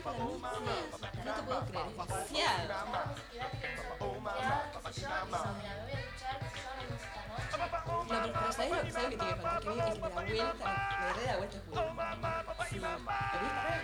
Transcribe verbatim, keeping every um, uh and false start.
para mí fue, no te puedo creer, es demasiado. No, pero, pero ¿sabes lo, ¿sabes lo que te iba a contar? Que a mí el que me da vuelta, me re da vuelta es Will. Sí, ¿lo viste?